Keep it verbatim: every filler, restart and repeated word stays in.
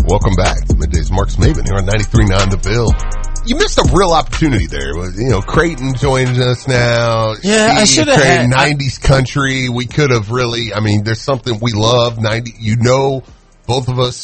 Welcome back to Middays. Marcus Maven here on ninety-three point nine The Bill. You missed a real opportunity there. You know, Creighton joins us now. Yeah, I should have had nineties country. We could have really, I mean, there's something we love. ninety, you know, both of us